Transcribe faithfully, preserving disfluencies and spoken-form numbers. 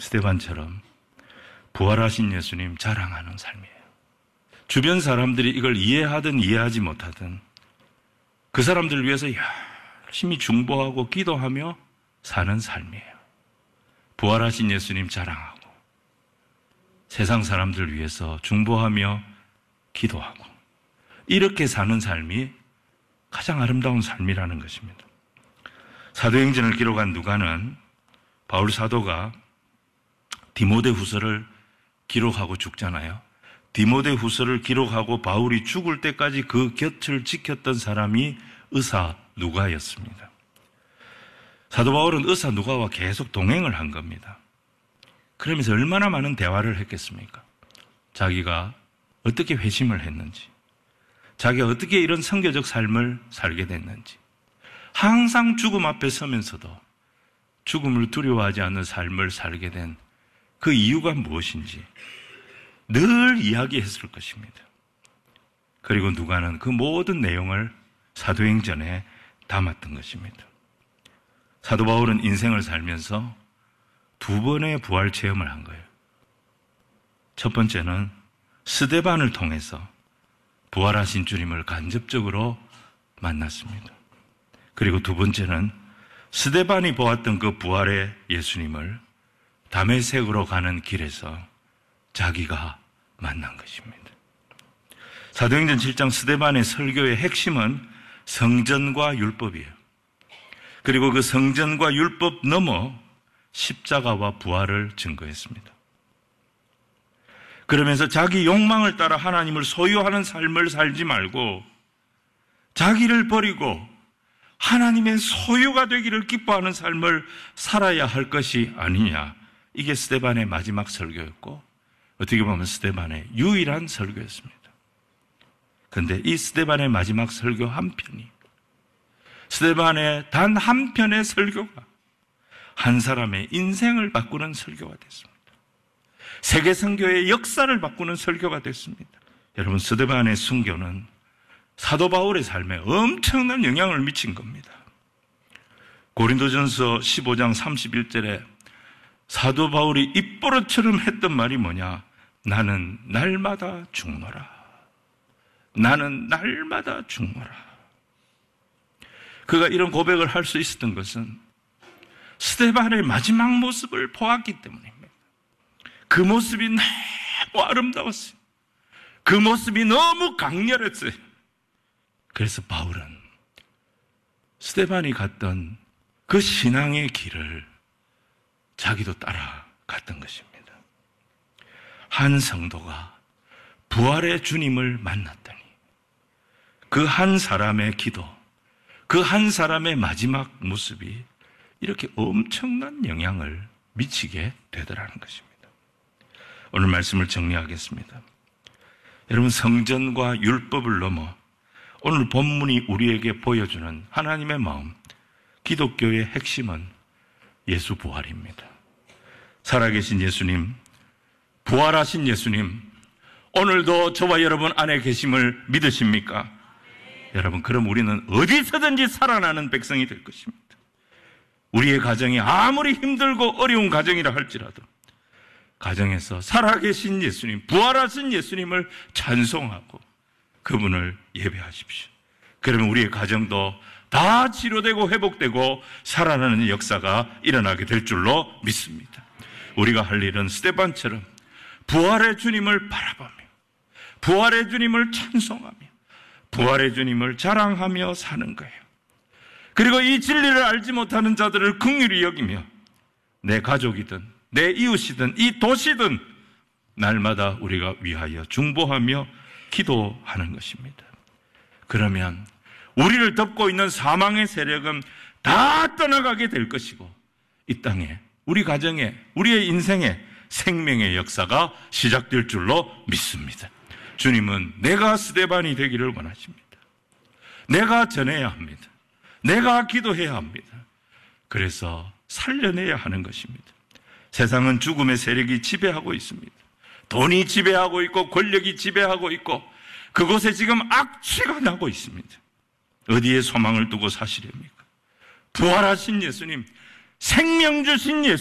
스데반처럼 부활하신 예수님 자랑하는 삶이에요. 주변 사람들이 이걸 이해하든 이해하지 못하든 그 사람들을 위해서 열심히 중보하고 기도하며 사는 삶이에요. 부활하신 예수님 자랑하고 세상 사람들을 위해서 중보하며 기도하고 이렇게 사는 삶이 가장 아름다운 삶이라는 것입니다. 사도행전을 기록한 누가는 바울 사도가 디모데후서를 기록하고 죽잖아요. 디모데후서를 기록하고 바울이 죽을 때까지 그 곁을 지켰던 사람이 의사 누가였습니다. 사도 바울은 의사 누가와 계속 동행을 한 겁니다. 그러면서 얼마나 많은 대화를 했겠습니까? 자기가 어떻게 회심을 했는지, 자기가 어떻게 이런 선교적 삶을 살게 됐는지, 항상 죽음 앞에 서면서도 죽음을 두려워하지 않는 삶을 살게 된 그 이유가 무엇인지 늘 이야기했을 것입니다. 그리고 누가는 그 모든 내용을 사도행전에 담았던 것입니다. 사도 바울은 인생을 살면서 두 번의 부활 체험을 한 거예요. 첫 번째는 스데반을 통해서 부활하신 주님을 간접적으로 만났습니다. 그리고 두 번째는 스데반이 보았던 그 부활의 예수님을 다메섹으로 가는 길에서 자기가 만난 것입니다. 사도행전 칠 장 스데반의 설교의 핵심은 성전과 율법이에요. 그리고 그 성전과 율법 넘어 십자가와 부활을 증거했습니다. 그러면서 자기 욕망을 따라 하나님을 소유하는 삶을 살지 말고 자기를 버리고 하나님의 소유가 되기를 기뻐하는 삶을 살아야 할 것이 아니냐. 이게 스데반의 마지막 설교였고 어떻게 보면 스데반의 유일한 설교였습니다. 그런데 이 스데반의 마지막 설교 한 편이, 스데반의 단 한 편의 설교가 한 사람의 인생을 바꾸는 설교가 됐습니다. 세계 선교의 역사를 바꾸는 설교가 됐습니다. 여러분, 스데반의 순교는 사도 바울의 삶에 엄청난 영향을 미친 겁니다. 고린도전서 십오 장 삼십일 절에 사도 바울이 입버릇처럼 했던 말이 뭐냐? 나는 날마다 죽노라. 나는 날마다 죽노라. 그가 이런 고백을 할 수 있었던 것은 스데반의 마지막 모습을 보았기 때문입니다. 그 모습이 너무 아름다웠어요. 그 모습이 너무 강렬했어요. 그래서 바울은 스데반이 갔던 그 신앙의 길을 자기도 따라갔던 것입니다. 한 성도가 부활의 주님을 만났더니 그 한 사람의 기도, 그 한 사람의 마지막 모습이 이렇게 엄청난 영향을 미치게 되더라는 것입니다. 오늘 말씀을 정리하겠습니다. 여러분, 성전과 율법을 넘어 오늘 본문이 우리에게 보여주는 하나님의 마음, 기독교의 핵심은 예수 부활입니다. 살아계신 예수님, 부활하신 예수님, 오늘도 저와 여러분 안에 계심을 믿으십니까? 네. 여러분, 그럼 우리는 어디서든지 살아나는 백성이 될 것입니다. 우리의 가정이 아무리 힘들고 어려운 가정이라 할지라도 가정에서 살아계신 예수님, 부활하신 예수님을 찬송하고 그분을 예배하십시오. 그러면 우리의 가정도 다 치료되고 회복되고 살아나는 역사가 일어나게 될 줄로 믿습니다. 우리가 할 일은 스데반처럼 부활의 주님을 바라보며 부활의 주님을 찬송하며 부활의 주님을 자랑하며 사는 거예요. 그리고 이 진리를 알지 못하는 자들을 긍휼히 여기며 내 가족이든 내 이웃이든 이 도시든 날마다 우리가 위하여 중보하며 기도하는 것입니다. 그러면 우리를 덮고 있는 사망의 세력은 다 떠나가게 될 것이고 이 땅에, 우리 가정에, 우리의 인생에 생명의 역사가 시작될 줄로 믿습니다. 주님은 내가 스데반이 되기를 원하십니다. 내가 전해야 합니다. 내가 기도해야 합니다. 그래서 살려내야 하는 것입니다. 세상은 죽음의 세력이 지배하고 있습니다. 돈이 지배하고 있고 권력이 지배하고 있고 그곳에 지금 악취가 나고 있습니다. 어디에 소망을 두고 사시렵니까? 부활하신 예수님, 생명 주신 예수님,